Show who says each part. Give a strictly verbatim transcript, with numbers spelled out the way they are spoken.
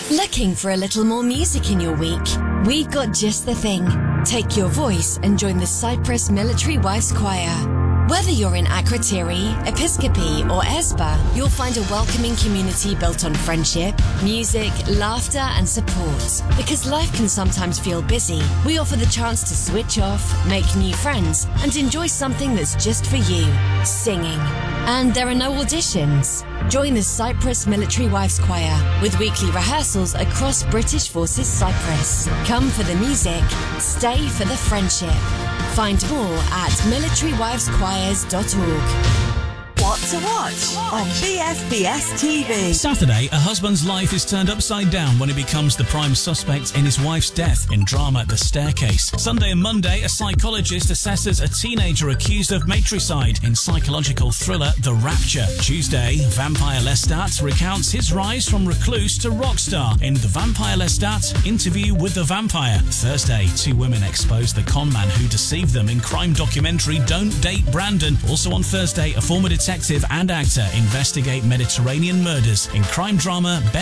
Speaker 1: Looking for a little more music in your week? We've got just the thing. Take your voice and join the Cyprus Military Wives Choir. Whether you're in Akrotiri, Episcopi or Esba, you'll find a welcoming community built on friendship, music, laughter and support. Because life can sometimes feel busy, we offer the chance to switch off, make new friends and enjoy something that's just for you, singing. And there are no auditions. Join the Cyprus Military Wives Choir with weekly rehearsals across British Forces Cyprus. Come for the music, stay for the friendship. Find more at military wives choirs dot org.
Speaker 2: What to watch on B S B S T V.
Speaker 3: Saturday, a husband's life is turned upside down when he becomes the prime suspect in his wife's death in drama The Staircase. Sunday and Monday, a psychologist assesses a teenager accused of matricide in psychological thriller The Rapture. Tuesday, Vampire Lestat recounts his rise from recluse to rock star in The Vampire Lestat Interview with the Vampire. Thursday, two women expose the conman who deceived them in crime documentary Don't Date Brandon. Also on Thursday, a former detective and actor investigate Mediterranean murders in crime drama